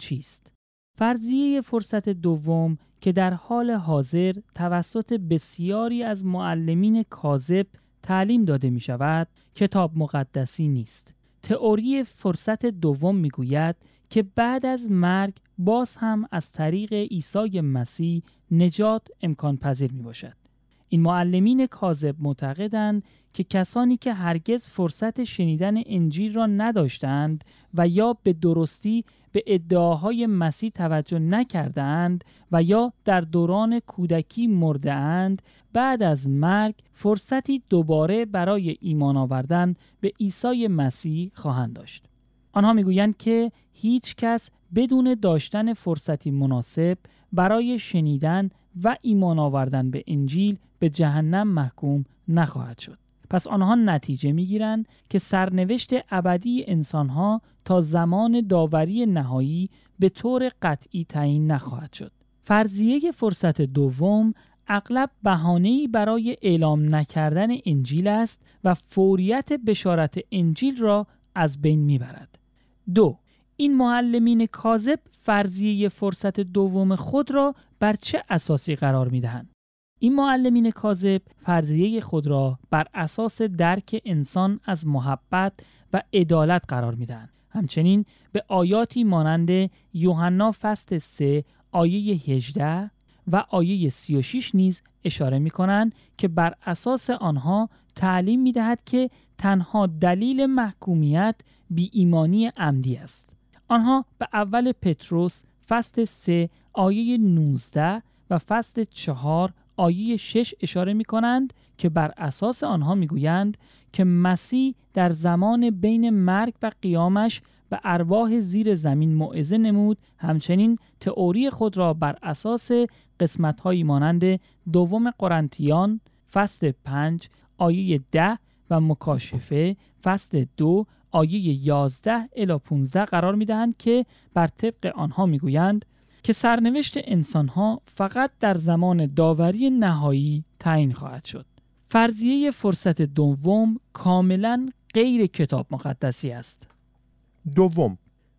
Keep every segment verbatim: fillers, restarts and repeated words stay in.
چیست؟ فرضیه فرصت دوم که در حال حاضر توسط بسیاری از معلمین کاذب تعلیم داده می شود، کتاب مقدسی نیست. تئوری فرصت دوم می گوید که بعد از مرگ باز هم از طریق عیسی مسیح نجات امکان پذیر می باشد. این معلمین کاذب معتقدند که کسانی که هرگز فرصت شنیدن انجیل را نداشتند و یا به درستی به ادعاهای مسیح توجه نکردند و یا در دوران کودکی مرده‌اند، بعد از مرگ فرصتی دوباره برای ایمان آوردن به عیسی مسیح خواهند داشت. آنها میگویند که هیچ کس بدون داشتن فرصتی مناسب برای شنیدن و ایمان آوردن به انجیل به جهنم محکوم نخواهد شد. پس آنها نتیجه میگیرند که سرنوشت ابدی انسانها تا زمان داوری نهایی به طور قطعی تعیین نخواهد شد. فرضیه فرصت دوم اغلب بهانه‌ای برای اعلام نکردن انجیل است و فوریت بشارت انجیل را از بین میبرد. دو، این معلمین کاذب فرضیه فرصت دوم خود را بر چه اساسی قرار میدهند؟ این معلمین کاذب فرضیه خود را بر اساس درک انسان از محبت و عدالت قرار میدهند. همچنین به آیاتی مانند یوحنا فصل سه آیه هجده و آیه سی و شش نیز اشاره می‌کنند که بر اساس آنها تعلیم می‌دهد که تنها دلیل محکومیت بی ایمانی عمدی است. آنها به اول پتروس فصل سه آیه نوزده و فصل چهار آیه شش اشاره می‌کنند که بر اساس آنها می‌گویند که مسیح در زمان بین مرگ و قیامش به ارواح زیر زمین موعظه نمود. همچنین تئوری خود را بر اساس قسمت‌هایی مانند دوم قرنتیان فصل پنج آیه ده و مکاشفه فصل دو آیه یازده الی پانزده قرار می‌دهند که بر طبق آنها می‌گویند که سرنوشت انسان‌ها فقط در زمان داوری نهایی تعیین خواهد شد. فرضیه فرصت دوم کاملاً غیر کتاب مقدسی است. دوم،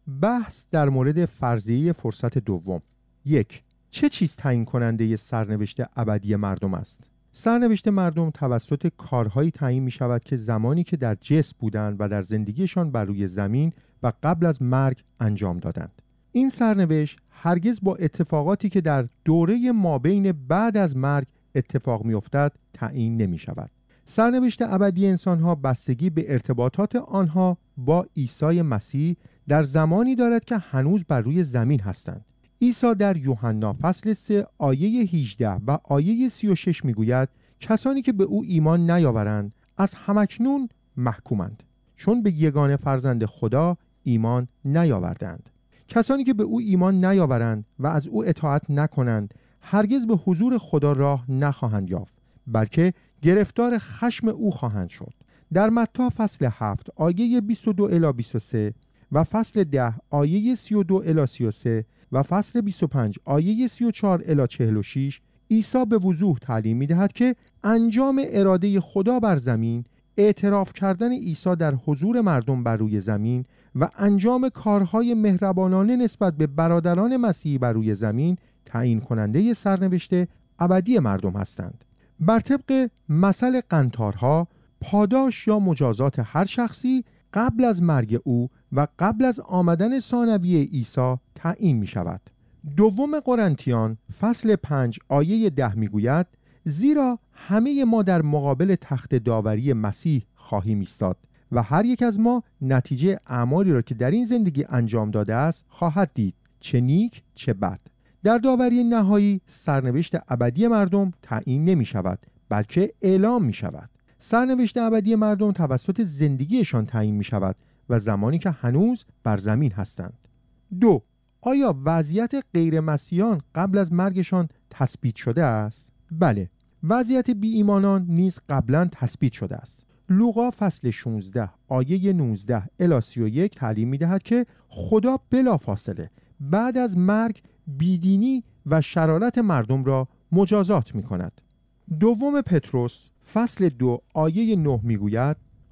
بحث در مورد فرضیه فرصت دوم. یک، چه چیز تعیین کننده سرنوشت ابدی مردم است؟ سرنوشت مردم توسط کارهایی تعیین می شود که زمانی که در جسم بودند و در زندگیشان بر روی زمین و قبل از مرگ انجام دادند. این سرنوشت هرگز با اتفاقاتی که در دوره مابین بعد از مرگ اتفاق می افتد تعیین نمی شود. سرنوشت ابدی انسانها بستگی به ارتباطات آنها با عیسی مسیح در زمانی دارد که هنوز بر روی زمین هستند. عیسی در یوحنا فصل سه آیه هجده و آیه سی و شش میگوید کسانی که به او ایمان نیاورند از همکنون محکومند، چون به یگانه فرزند خدا ایمان نیاوردند. کسانی که به او ایمان نیاورند و از او اطاعت نکنند هرگز به حضور خدا راه نخواهند یافت، بلکه گرفتار خشم او خواهند شد. در متی فصل هفت آیه بیست و دو الی بیست و سه و فصل ده آیه سی و دو الی سی و سه و فصل بیست و پنج آیه سی و چهار الی چهل و شش عیسی به وضوح تعلیم می‌دهد که انجام اراده خدا بر زمین، اعتراف کردن عیسی در حضور مردم بر روی زمین و انجام کارهای مهربانانه نسبت به برادران مسیحی بر روی زمین تعیین کننده سرنوشت ابدی مردم هستند. بر طبق مثل قنطارها، پاداش یا مجازات هر شخصی قبل از مرگ او و قبل از آمدن ثانویه عیسی تعیین می شود. دوم قرنتیان فصل پنج آیه ده می گوید زیرا همه ما در مقابل تخت داوری مسیح خواهیم ایستاد و هر یک از ما نتیجه اعمالی را که در این زندگی انجام داده است خواهد دید، چه نیک چه بد. در داوری نهایی سرنوشت ابدی مردم تعیین نمی شود، بلکه اعلام می شود. سرنوشت ابدی مردم توسط زندگیشان تعیین می شود و زمانی که هنوز بر زمین هستند. دو، آیا وضعیت غیر مسیحیان قبل از مرگشان تثبیت شده است؟ بله، وضعیت بی ایمانان نیز قبلا تثبیت شده است. لوقا فصل شانزده آیه نوزده الی سی و یک تعلیم می دهد که خدا بلافاصله بعد از مرگ بیدینی و شرارت مردم را مجازات می کند. دوم پتروس فصل دو آیه نه می گوید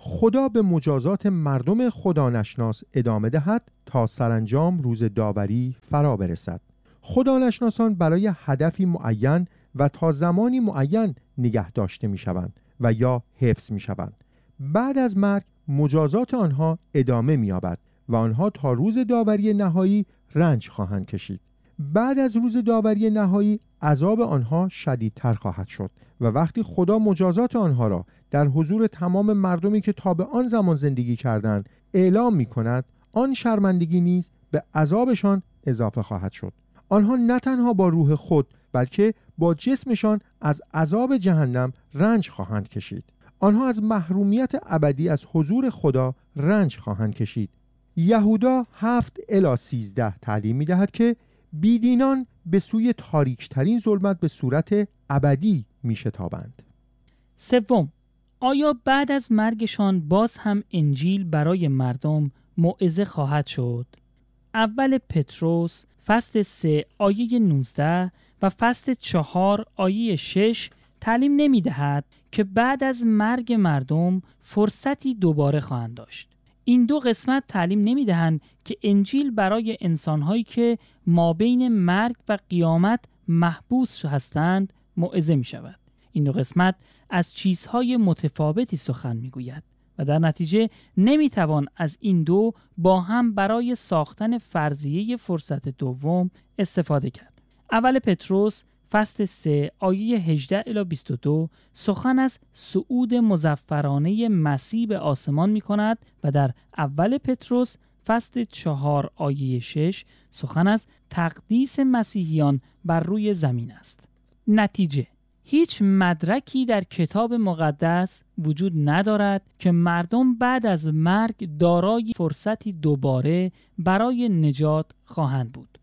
خدا به مجازات مردم خدا نشناس ادامه دهد تا سرانجام روز داوری فرا برسد. خدا نشناسان برای هدفی معین و تا زمانی معین نگه داشته می شوند و یا حفظ می شوند. بعد از مرگ مجازات آنها ادامه می یابد و آنها تا روز داوری نهایی رنج خواهند کشید. بعد از روز داوری نهایی عذاب آنها شدیدتر خواهد شد و وقتی خدا مجازات آنها را در حضور تمام مردمی که تا به آن زمان زندگی کردند اعلام می کند، آن شرمندگی نیز به عذابشان اضافه خواهد شد. آنها نه تنها با روح خود بلکه با جسمشان از عذاب جهنم رنج خواهند کشید. آنها از محرومیت ابدی از حضور خدا رنج خواهند کشید. یهودا هفت الی سیزده تعلیم می دهد که بیدینان به سوی تاریکترین ظلمت به صورت ابدی می شتابند. سوم، آیا بعد از مرگشان باز هم انجیل برای مردم موعظه خواهد شد؟ اول پتروس فصل سه آیه نوزده و فصل چهار آیه شش تعلیم نمی دهد که بعد از مرگ مردم فرصتی دوباره خواهند داشت. این دو قسمت تعلیم نمی دهند که انجیل برای انسانهایی که مابین مرگ و قیامت محبوس هستند موعظه می شود. این دو قسمت از چیزهای متفاوتی سخن می گوید و در نتیجه نمی توان از این دو با هم برای ساختن فرضیه فرصت دوم استفاده کرد. اول پتروس فصل سه آیه هجده الی بیست و دو سخن از صعود مظفرانه مسیح به آسمان می کند و در اول پتروس فصل چهار آیه شش سخن از تقدیس مسیحیان بر روی زمین است. نتیجه: هیچ مدرکی در کتاب مقدس وجود ندارد که مردم بعد از مرگ دارای فرصتی دوباره برای نجات خواهند بود.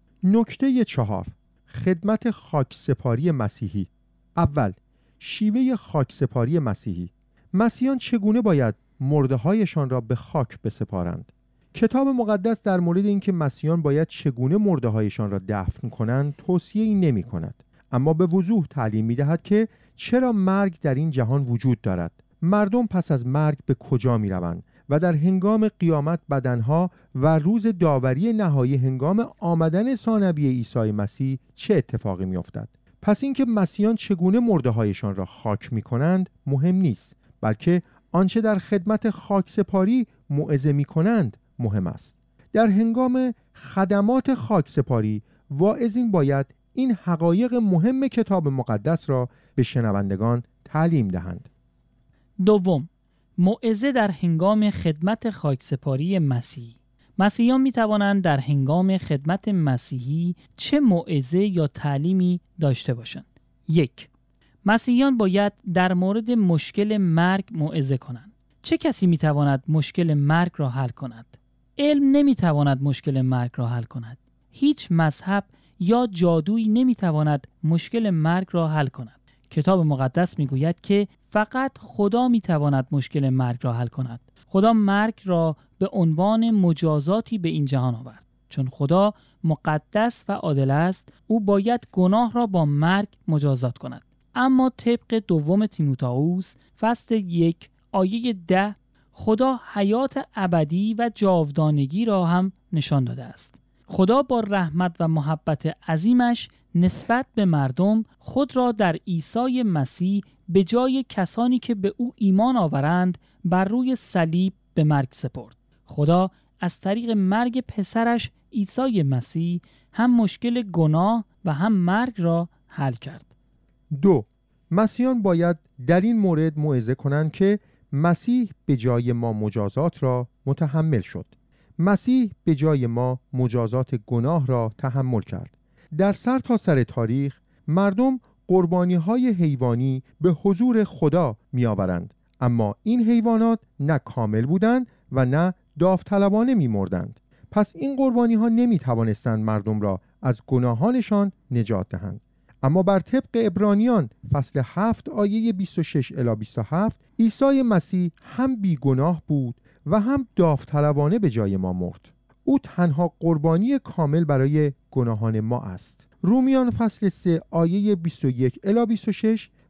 نکته چهار، خدمت خاکسپاری مسیحی. اول، شیوه خاکسپاری مسیحی. مسیحیان چگونه باید مرده‌هایشان را به خاک بسپارند؟ کتاب مقدس در مورد اینکه مسیحیان باید چگونه مرده‌هایشان را دفن کنند توصیه‌ای نمی‌کند، اما به وضوح تعلیم می‌دهد که چرا مرگ در این جهان وجود دارد. مردم پس از مرگ به کجا می‌روند و در هنگام قیامت بدنها و روز داوری نهایی هنگام آمدن ثانوی عیسی مسیح چه اتفاقی می‌افتد. پس اینکه مسیحیان چگونه مرده‌هایشان را خاک می‌کنند مهم نیست، بلکه آنچه در خدمت خاکسپاری موعظه می‌کنند مهم است. در هنگام خدمات خاکسپاری واعظین باید این حقایق مهم کتاب مقدس را به شنوندگان تعلیم دهند. دوم، موعظه در هنگام خدمت خاکسپاری مسیحی. مسیحیان می توانند در هنگام خدمت مسیحی چه موعظه یا تعلیمی داشته باشند؟ یک، مسیحیان باید در مورد مشکل مرگ موعظه کنند. چه کسی می تواند مشکل مرگ را حل کند؟ علم نمی تواند مشکل مرگ را حل کند. هیچ مذهب یا جادویی نمی تواند مشکل مرگ را حل کند. کتاب مقدس می گوید که فقط خدا می تواند مشکل مرگ را حل کند. خدا مرگ را به عنوان مجازاتی به این جهان آورد. چون خدا مقدس و عادل است، او باید گناه را با مرگ مجازات کند. اما طبق دوم تیموتائوس فصل یک آیه ده خدا حیات ابدی و جاودانگی را هم نشان داده است. خدا با رحمت و محبت عظیمش نسبت به مردم خود را در عیسی مسیح به جای کسانی که به او ایمان آورند بر روی صلیب به مرگ سپرد. خدا از طریق مرگ پسرش عیسی مسیح هم مشکل گناه و هم مرگ را حل کرد. دو، مسیحیان باید در این مورد موعظه کنند که مسیح به جای ما مجازات را متحمل شد. مسیح به جای ما مجازات گناه را تحمل کرد. در سر تا سر تاریخ مردم قربانی‌های حیوانی به حضور خدا می آورند، اما این حیوانات نه کامل بودند و نه داوطلبانه می مردند. پس این قربانی‌ها نمی توانستند مردم را از گناهانشان نجات دهند. اما بر طبق عبرانیان فصل هفت آیه بیست و شش الی بیست و هفت عیسی مسیح هم بیگناه بود و هم داوطلبانه به جای ما مرد. او تنها قربانی کامل برای گناهان ما است. رومیان فصل سه آیه بیست و یک الی بیست و شش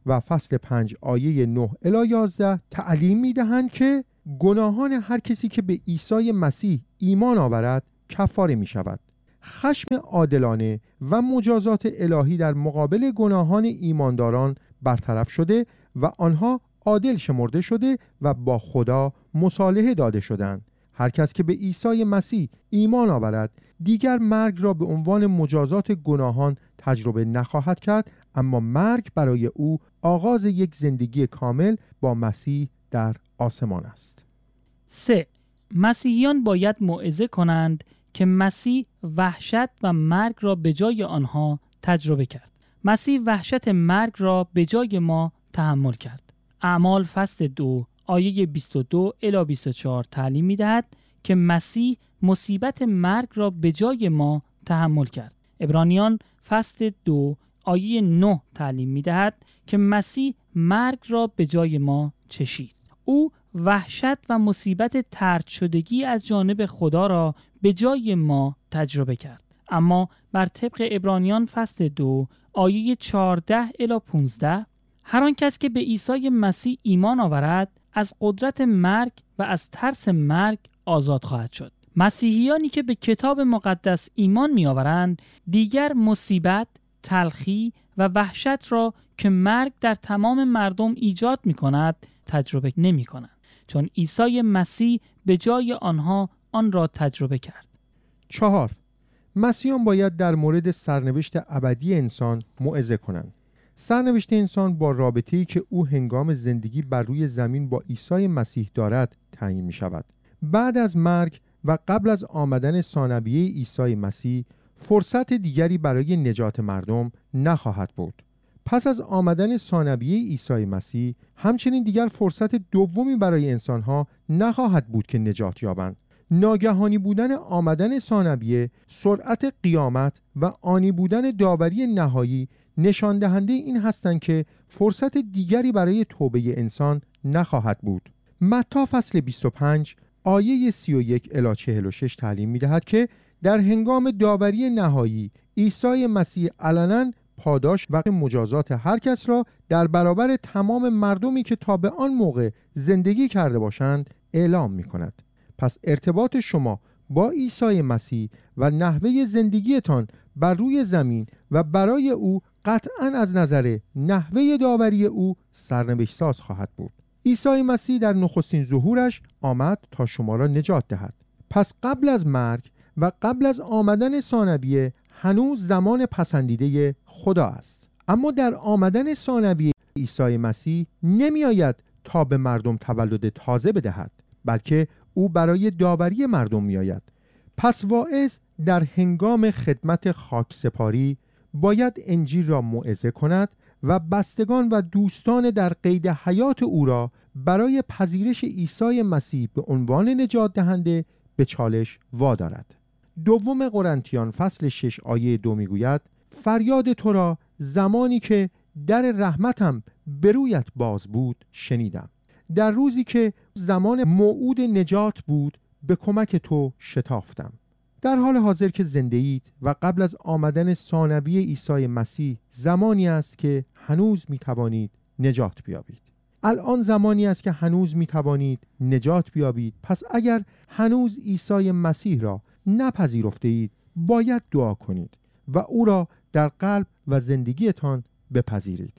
و فصل پنج آیه نه الی یازده تعلیم می‌دهند که گناهان هر کسی که به عیسی مسیح ایمان آورد کفاره می‌شود. خشم عادلانه و مجازات الهی در مقابل گناهان ایمانداران برطرف شده و آنها عادل شمرده شده و با خدا مصالحه داده شدند. هر کس که به عیسی مسیح ایمان آورد دیگر مرگ را به عنوان مجازات گناهان تجربه نخواهد کرد، اما مرگ برای او آغاز یک زندگی کامل با مسیح در آسمان است. سه. مسیحیان باید موعظه کنند که مسیح وحشت و مرگ را به جای آنها تجربه کرد. مسیح وحشت مرگ را به جای ما تحمل کرد. اعمال فصل دو آیه بیست و دو الی بیست و چهار تعلیم می‌دهد که مسیح مصیبت مرگ را به جای ما تحمل کرد. عبرانیان فصل دو آیه نه تعلیم می‌دهد که مسیح مرگ را به جای ما چشید. او وحشت و مصیبت طرد شدگی از جانب خدا را به جای ما تجربه کرد. اما بر طبق عبرانیان فصل دو آیه چهارده الی پانزده هر آن کس که به عیسی مسیح ایمان آورد از قدرت مرگ و از ترس مرگ آزاد خواهد شد. مسیحیانی که به کتاب مقدس ایمان می آورند دیگر مصیبت، تلخی و وحشت را که مرگ در تمام مردم ایجاد می کند تجربه نمی کنند، چون عیسی مسیح به جای آنها آن را تجربه کرد. چهار. مسیحیان باید در مورد سرنوشت ابدی انسان موعظه کنند. سرنوشت انسان با رابطه‌ای که او هنگام زندگی بر روی زمین با عیسی مسیح دارد تعیین می شود. بعد از مرگ و قبل از آمدن ثانویه عیسی مسیح فرصت دیگری برای نجات مردم نخواهد بود. پس از آمدن ثانویه عیسی مسیح همچنین دیگر فرصت دومی برای انسانها نخواهد بود که نجات یابند. ناگهانی بودن آمدن ثانویه، سرعت قیامت و آنی بودن داوری نهایی نشان دهنده این هستند که فرصت دیگری برای توبه انسان نخواهد بود. متی فصل بیست و پنج آیه سی و یک الی چهل و شش تعلیم می‌دهد که در هنگام داوری نهایی عیسی مسیح علنا پاداش و مجازات هر کس را در برابر تمام مردمی که تا به آن موقع زندگی کرده باشند اعلام می‌کند. پس ارتباط شما با عیسی مسیح و نحوه زندگیتان بر روی زمین و برای او قطعاً از نظر نحوه داوری او سرنوشت ساز خواهد بود. عیسی مسیح در نخستین ظهورش آمد تا شما را نجات دهد. پس قبل از مرگ و قبل از آمدن ثانویه هنوز زمان پسندیده خدا است. اما در آمدن ثانویه عیسی مسیح نمی آید تا به مردم تولد تازه بدهد، بلکه او برای داوری مردم می آید. پس واعظ در هنگام خدمت خاکسپاری باید انجیل را موعظه کند و بستگان و دوستان در قید حیات او را برای پذیرش عیسی مسیح به عنوان نجات دهنده به چالش وادارد. دوم قرنتیان فصل شش آیه دو میگوید فریاد تو را زمانی که در رحمتم به رویت باز بود شنیدم. در روزی که زمان موعود نجات بود به کمک تو شتافتم. در حال حاضر که زنده اید و قبل از آمدن ثانویه عیسی مسیح زمانی است که هنوز می توانید نجات بیابید. الان زمانی است که هنوز می توانید نجات بیابید. پس اگر هنوز عیسی مسیح را نپذیرفته اید باید دعا کنید و او را در قلب و زندگیتان بپذیرید.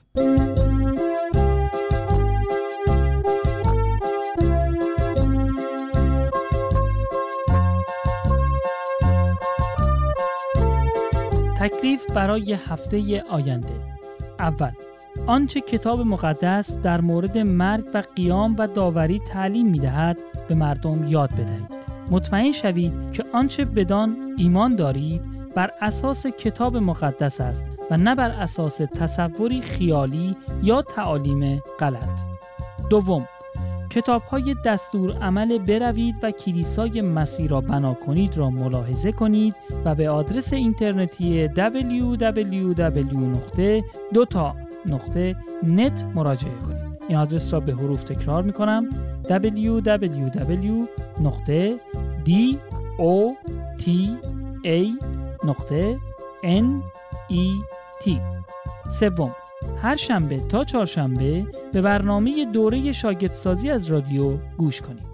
تکلیف برای هفته آینده. اول، آنچه کتاب مقدس در مورد مرگ و قیام و داوری تعلیم می‌دهد به مردم یاد بدهید. مطمئن شوید که آنچه بدان ایمان دارید بر اساس کتاب مقدس است و نه بر اساس تصوری خیالی یا تعالیم غلط. دوم، کتاب‌های دستورالعمل بروید و کلیسای مسیح را بنا کنید را ملاحظه کنید و به آدرس اینترنتی دبلیو دبلیو دبلیو نقطه دوتا نقطه نت مراجعه کنید. این آدرس را به حروف تکرار می کنم: دبلیو دبلیو دبلیو نقطه دوتا نقطه نت. سوم، هر شنبه تا چهارشنبه به برنامه دوره شاگردسازی از رادیو گوش کنید.